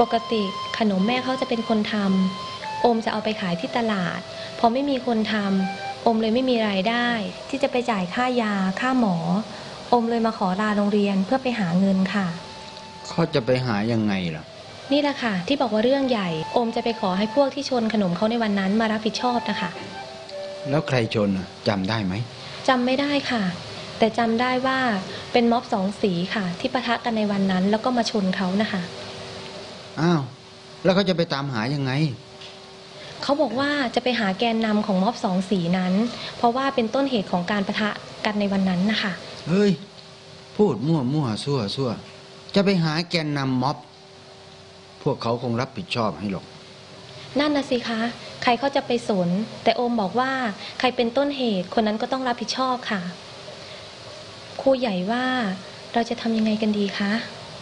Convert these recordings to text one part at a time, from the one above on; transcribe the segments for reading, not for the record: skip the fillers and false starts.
ปกติขนมแม่เขาจะเป็นคนทำโอมจะเอาไปขายที่ตลาดพอไม่มีคนทำโอมเลยไม่มีรายได้ที่จะไปจ่ายค่ายาค่าหมอโอมเลยมาขอลาโรงเรียนเพื่อไปหาเงินค่ะเขาจะไปหายังไงล่ะนี่แหละค่ะที่บอกว่าเรื่องใหญ่โอมจะไปขอให้พวกที่ชนขนมเขาในวันนั้นมารับผิดชอบนะคะแล้วใครชนจำได้ไหมจำไม่ได้ค่ะแต่จำได้ว่าเป็นม็อบสองสีค่ะที่ปะทะกันในวันนั้นแล้วก็มาชนเขานะคะอ้าวแล้วเขาจะไปตามหายังไงเขาบอกว่าจะไปหาแกนนำของม็อบสองสีนั้นเพราะว่าเป็นต้นเหตุของการปะทะกันในวันนั้นนะคะเฮ้ยพูดมั่วซั่วจะไปหาแกนนำม็อบพวกเขาคงรับผิดชอบให้หรอกนั่นนะสิคะใครเขาจะไปสนแต่โอมบอกว่าใครเป็นต้นเหตุคนนั้นก็ต้องรับผิดชอบค่ะครูใหญ่ว่าเราจะทำยังไงกันดีคะ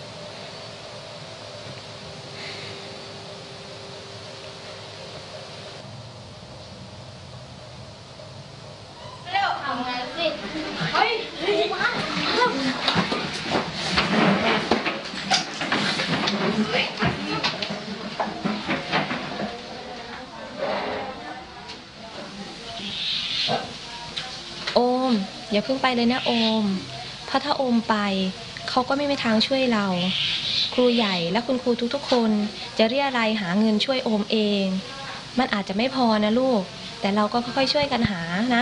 เร็วทำงานสิเฮ้ยมาโอมอย่าเพิ่งไปเลยนะโอมเพราะถ้าโอมไปเขาก็ไม่มีทางช่วยเราครูใหญ่และคุณครูทุกๆคนจะเรียรายหาเงินช่วยโอมเองมันอาจจะไม่พอนะลูกแต่เราก็ค่อยๆช่วยกันหานะ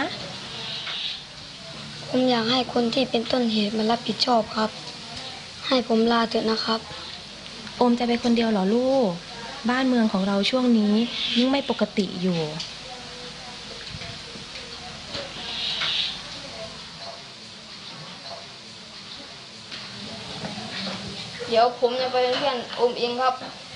ผมอยากให้คนที่เป็นต้นเหตุมารับผิดชอบครับให้ผมลาเถอะนะครับโอมจะไปคนเดียวเหรอลูกบ้านเมืองของเราช่วงนี้ยังไม่ปกติอยู่เดี๋ยวผมจะไปเป็นเพื่อนโอมเองครับ